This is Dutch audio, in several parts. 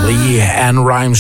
Lee en Rhymes,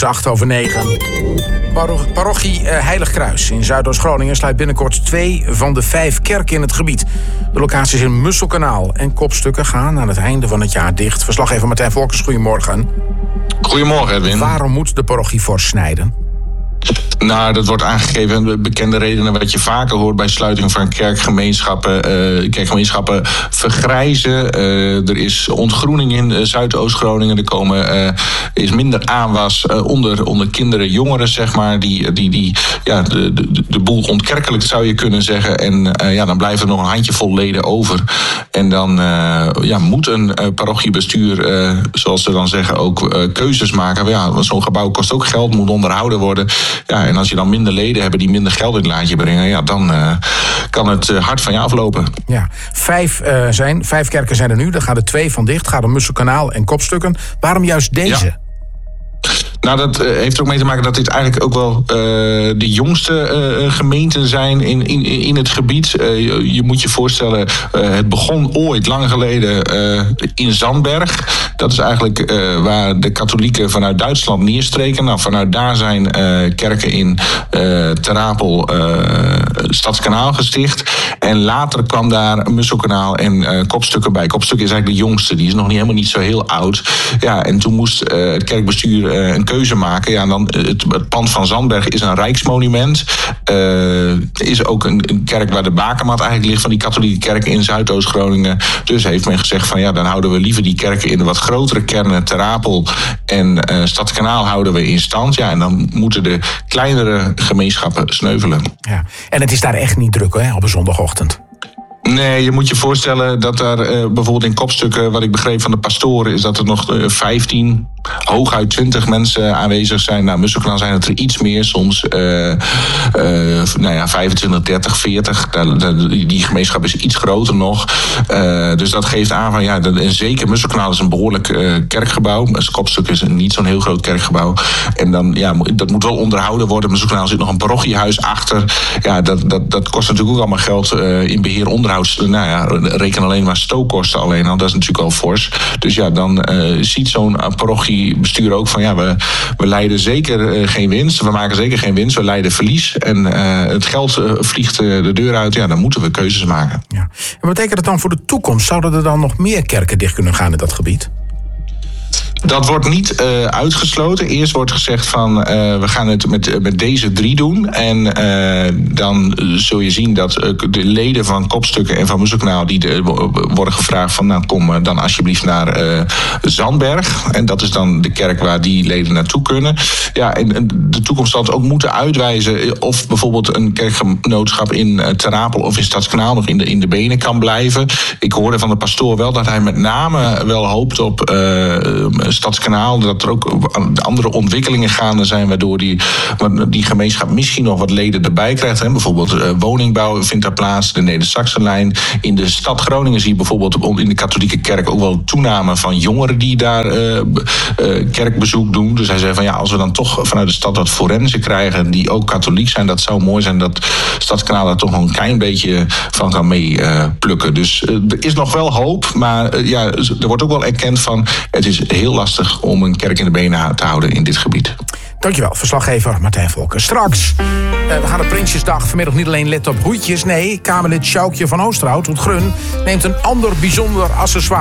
8:09. Parochie Heilig Kruis in Zuidoost-Groningen sluit binnenkort 2 van de 5 kerken in het gebied. De locaties in Musselkanaal en Kopstukken gaan aan het einde van het jaar dicht. Verslaggever Martijn Volkers, goedemorgen. Goedemorgen, Edwin. Waarom moet de parochie fors snijden? Nou, dat wordt aangegeven. Bekende redenen wat je vaker hoort bij sluiting van kerkgemeenschappen. Kerkgemeenschappen vergrijzen. Er is ontgroening in Zuidoost-Groningen. Er is minder aanwas onder kinderen, jongeren, zeg maar. Die de boel ontkerkelijkt, zou je kunnen zeggen. En dan blijven er nog een handjevol leden over. En dan moet een parochiebestuur, zoals ze dan zeggen, ook keuzes maken. Want zo'n gebouw kost ook geld, moet onderhouden worden. Ja, en als je dan minder leden hebt die minder geld in het laadje brengen, dan kan het hard van je aflopen. Ja, 5 kerken zijn er nu. Daar gaan er 2 van dicht. Gaat om Musselkanaal en Kopstukken. Waarom juist deze? Ja. Nou, dat heeft er ook mee te maken dat dit eigenlijk ook wel de jongste gemeenten zijn in het gebied. Je moet je voorstellen, het begon ooit lang geleden in Zandberg. Dat is eigenlijk waar de katholieken vanuit Duitsland neerstreken. Nou, vanuit daar zijn kerken in Ter Apel, Stadskanaal gesticht. En later kwam daar Musselkanaal en Kopstukken bij. Kopstukken is eigenlijk de jongste, die is nog helemaal niet zo heel oud. Ja, en toen moest het kerkbestuur een keuze maken. Ja, en dan het pand van Zandberg is een rijksmonument. Is ook een kerk waar de bakermat eigenlijk ligt van die katholieke kerken in Zuidoost-Groningen. Dus heeft men gezegd van dan houden we liever die kerken in de wat grotere kernen, Ter Apel en Stadskanaal houden we in stand. Ja, en dan moeten de kleinere gemeenschappen sneuvelen. Ja, en het is daar echt niet druk, hè, op een zondagochtend. Nee, je moet je voorstellen dat daar bijvoorbeeld in Kopstukken, wat ik begreep van de pastoren, is dat er nog 15, hooguit 20 mensen aanwezig zijn. Nou, Musselkanaal zijn het er iets meer, soms 25, 30, 40. Die gemeenschap is iets groter nog. Dus dat geeft aan van, en zeker Musselkanaal is een behoorlijk kerkgebouw. Kopstukken is niet zo'n heel groot kerkgebouw. En dan, dat moet wel onderhouden worden. Musselkanaal zit nog een parochiehuis achter. Ja, dat kost natuurlijk ook allemaal geld in beheer, onderhoud. Reken alleen maar stookkosten alleen al. Dat is natuurlijk al fors. Dus dan ziet zo'n parochiebestuur ook van we leiden zeker geen winst. We maken zeker geen winst. We leiden verlies. En het geld vliegt de deur uit. Ja, dan moeten we keuzes maken. Ja. En wat betekent dat dan voor de toekomst? Zouden er dan nog meer kerken dicht kunnen gaan in dat gebied? Dat wordt niet uitgesloten. Eerst wordt gezegd van we gaan het met deze 3 doen. En dan zul je zien dat de leden van Kopstukken en van Musselkanaal die worden gevraagd van kom dan alsjeblieft naar Zandberg. En dat is dan de kerk waar die leden naartoe kunnen. Ja, en de toekomst zal het ook moeten uitwijzen of bijvoorbeeld een kerkgenootschap in Ter Apel of in Stadskanaal nog in de benen kan blijven. Ik hoorde van de pastoor wel dat hij met name wel hoopt op Stadskanaal, dat er ook andere ontwikkelingen gaande zijn, waardoor die gemeenschap misschien nog wat leden erbij krijgt. Hè. Bijvoorbeeld woningbouw vindt daar plaats, de Neder-Saxenlijn. In de stad Groningen zie je bijvoorbeeld in de katholieke kerk ook wel toename van jongeren die daar kerkbezoek doen. Dus hij zei van als we dan toch vanuit de stad wat forensen krijgen die ook katholiek zijn, dat zou mooi zijn dat Stadskanaal daar toch nog een klein beetje van kan mee plukken. Dus er is nog wel hoop, maar er wordt ook wel erkend van het is heel lastig om een kerk in de benen te houden in dit gebied. Dankjewel, verslaggever Martijn Volkers. Straks, we gaan op Prinsjesdag vanmiddag niet alleen letten op hoedjes. Nee, Kamerlid Sjoukje van Oosterhout, het Grun, neemt een ander bijzonder accessoire